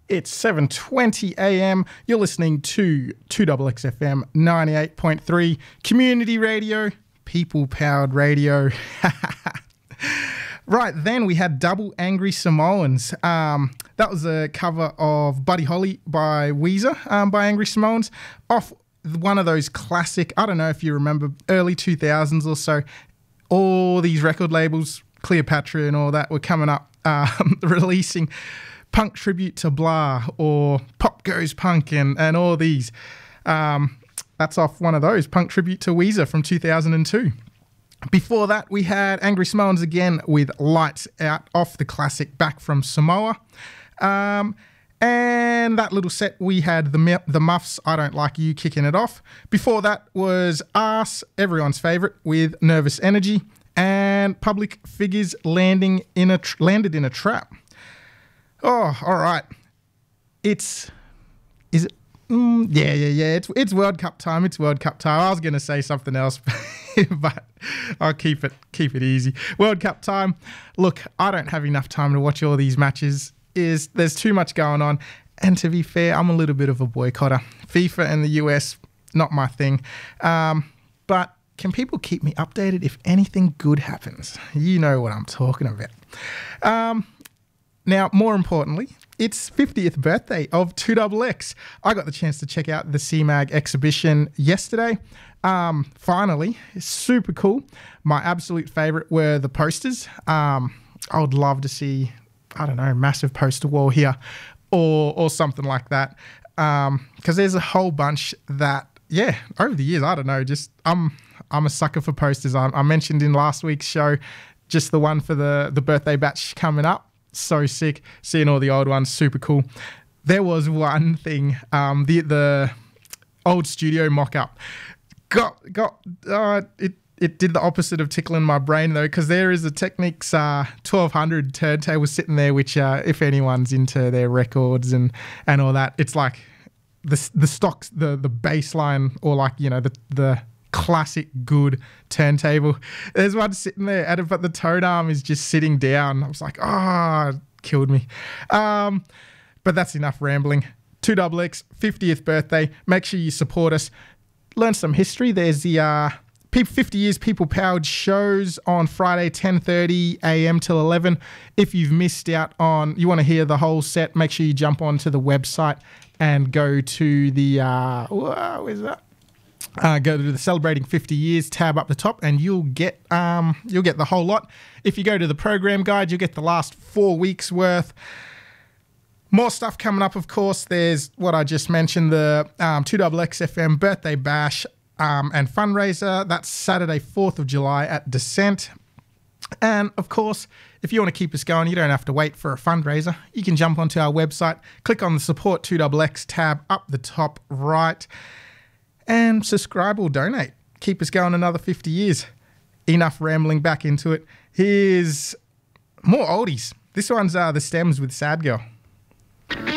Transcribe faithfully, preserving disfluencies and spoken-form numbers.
It's seven twenty a m. You're listening to two X X F M ninety-eight point three, community radio, people-powered radio. Right, then we had Double Angry Samoans. Um, that was a cover of Buddy Holly by Weezer, um, by Angry Samoans, off one of those classic, I don't know if you remember, early two thousands or so, all these record labels, Cleopatra and all that, were coming up, um, releasing Punk Tribute to Blah or Pop Goes Punk and, and all these. Um, that's off one of those, Punk Tribute to Weezer from two thousand two. Before that, we had Angry Samoans again with Lights Out off the classic Back from Samoa. Um, and that little set, we had the the Muffs, I Don't Like You, kicking it off. Before that was Arse, everyone's favourite, with Nervous Energy, and Public Figures landing in a tr- landed in a trap. Oh, all right. It's, is it? Mm, yeah, yeah, yeah. It's it's World Cup time. It's World Cup time. I was going to say something else, but I'll keep it keep it easy. World Cup time. Look, I don't have enough time to watch all these matches. Is there's too much going on, and to be fair, I'm a little bit of a boycotter. FIFA and the U S, not my thing. Um, but can people keep me updated if anything good happens? You know what I'm talking about. Um. Now, more importantly, it's fiftieth birthday of two X X. I got the chance to check out the C MAG exhibition yesterday. Um, finally, super cool. My absolute favourite were the posters. Um, I would love to see, I don't know, massive poster wall here or or something like that. Um, because there's a whole bunch that, yeah, over the years, I don't know, just I'm I'm a sucker for posters. I, I mentioned in last week's show just the one for the, the birthday batch coming up. So sick, seeing all the old ones, super cool. There was one thing, um, the the old studio mock-up got got uh, it it did the opposite of tickling my brain though, because there is a Technics uh, twelve hundred turntable sitting there, which uh, if anyone's into their records and and all that, it's like the the stocks, the the baseline, or like, you know, the the classic good turntable. There's one sitting there, and but the tone arm is just sitting down. I was like, oh, it killed me. Um, but that's enough rambling. two X X, fiftieth birthday. Make sure you support us. Learn some history. There's the uh, fifty years People Powered shows on Friday, ten thirty a m till eleven. If you've missed out on, you want to hear the whole set, make sure you jump onto the website and go to the, uh, where's that? Uh, go to the Celebrating fifty years tab up the top, and you'll get um, you'll get the whole lot. If you go to the program guide, you'll get the last four weeks worth. More stuff coming up, of course. There's what I just mentioned, the um, two X X F M birthday bash um, and fundraiser. That's Saturday, fourth of July at Descent. And of course, if you want to keep us going, you don't have to wait for a fundraiser. You can jump onto our website, click on the Support two X X tab up the top right, and subscribe or donate. Keep us going another fifty years. Enough rambling, back into it. Here's more oldies. This one's uh, The Stems with Sad Girl.